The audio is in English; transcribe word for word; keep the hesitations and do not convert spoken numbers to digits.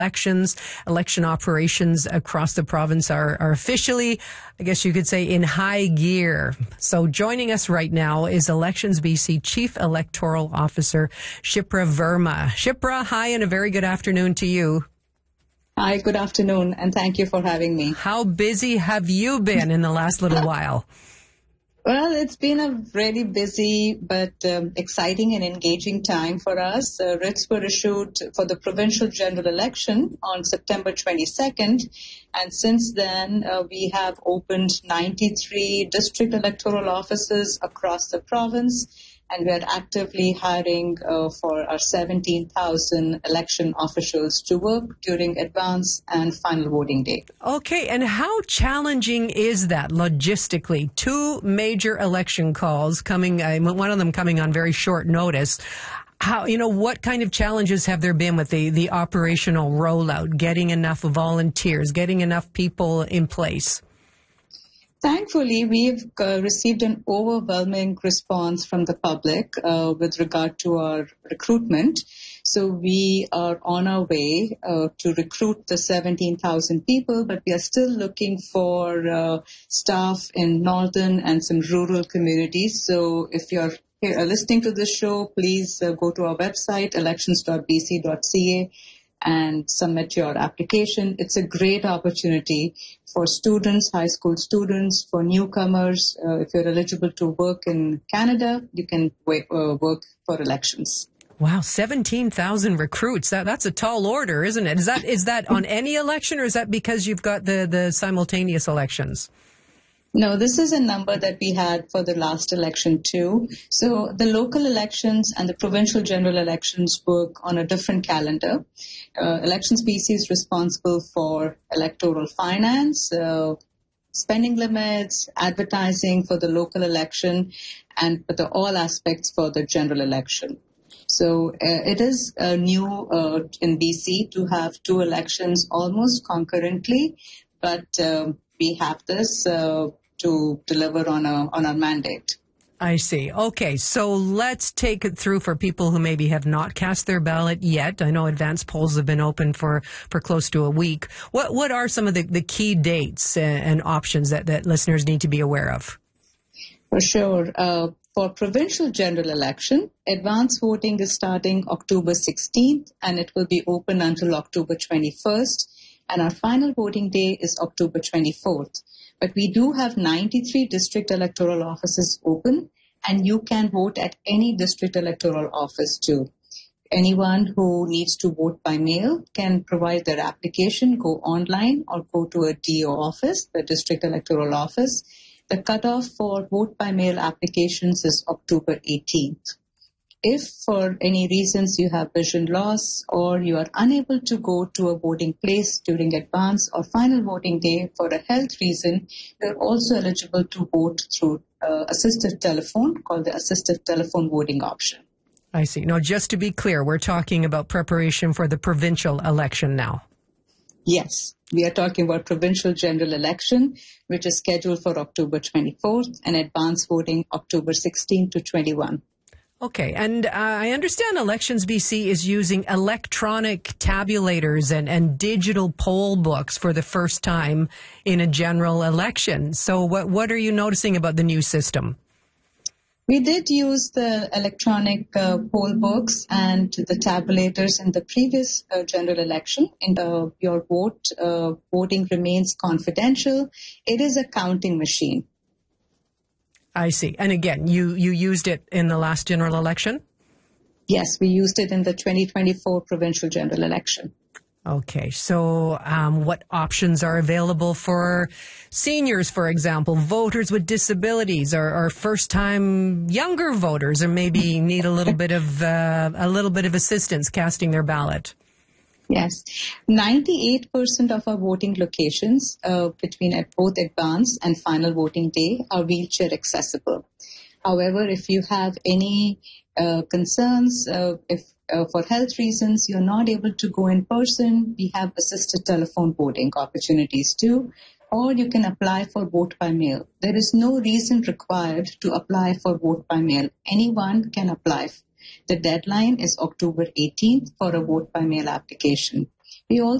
elections, election operations across the province are, are officially, I guess you could say, in high gear. So joining us right now is Elections B C Chief Electoral Officer Shipra Verma. Shipra, hi, and a very good afternoon to you. Hi, good afternoon, and thank you for having me. How busy have you been in the last little while? Well, it's been a really busy but um, exciting and engaging time for us. Uh, writs were issued for the provincial general election on September twenty-second, and since then uh, we have opened ninety-three district electoral offices across the province, and we are actively hiring uh, for our seventeen thousand election officials to work during advance and final voting day. Okay, and how challenging is that logistically? Two major election calls coming, uh, one of them coming on very short notice. How, you know, what kind of challenges have there been with the, the operational rollout, getting enough volunteers, getting enough people in place? Thankfully, we've uh, received an overwhelming response from the public uh, with regard to our recruitment. So we are on our way uh, to recruit the seventeen thousand people, but we are still looking for uh, staff in northern and some rural communities. So if you're here, uh, listening to this show, please uh, go to our website, elections dot b c dot c a. and submit your application. It's a great opportunity for students, high school students, for newcomers. Uh, if you're eligible to work in Canada, you can w- uh, work for elections. Wow, seventeen thousand recruits. That, that's a tall order, isn't it? Is that is that on any election, or is that because you've got the, the simultaneous elections? No, this is a number that we had for the last election too. So the local elections and the provincial general elections work on a different calendar. Uh, Elections B C is responsible for electoral finance, uh, spending limits, advertising for the local election, and for the all aspects for the general election. So uh, it is uh, new uh, in B C to have two elections almost concurrently, but uh, we have this uh, to deliver on a on our mandate. I see. Okay, so let's take it through for people who maybe have not cast their ballot yet. I know advance polls have been open for, for close to a week. What what are some of the, the key dates and options that, that listeners need to be aware of? For sure. Uh, for provincial general election, advance voting is starting October sixteenth, and it will be open until October twenty-first, and our final voting day is October twenty-fourth. But we do have ninety-three district electoral offices open, and you can vote at any district electoral office too. Anyone who needs to vote by mail can provide their application, go online, or go to a D O office, the district electoral office. The cutoff for vote by mail applications is October eighteenth. If for any reasons you have vision loss or you are unable to go to a voting place during advance or final voting day for a health reason, you're also eligible to vote through uh, assistive telephone called the assistive telephone voting option. I see. Now, just to be clear, we're talking about preparation for the provincial election now. Yes, we are talking about provincial general election, which is scheduled for October twenty-fourth and advance voting October sixteenth to twenty-first. Okay, and uh, I understand Elections B C is using electronic tabulators and, and digital poll books for the first time in a general election. So what what are you noticing about the new system? We did use the electronic uh, poll books and the tabulators in the previous uh, general election. In the, your vote, uh, voting remains confidential. It is a counting machine. I see. And again, you, you used it in the last general election? Yes, we used it in the twenty twenty-four provincial general election. Okay, so um, what options are available for seniors, for example, voters with disabilities, or, or first-time younger voters, or maybe need a little bit of uh, a little bit of assistance casting their ballot? Yes, ninety-eight percent of our voting locations uh, between at both advance and final voting day are wheelchair accessible. However, if you have any uh, concerns, uh, if uh, for health reasons you're not able to go in person, we have assisted telephone voting opportunities too, or you can apply for vote by mail. There is no reason required to apply for vote by mail. Anyone can apply. The deadline is October eighteenth for a vote by mail application. We also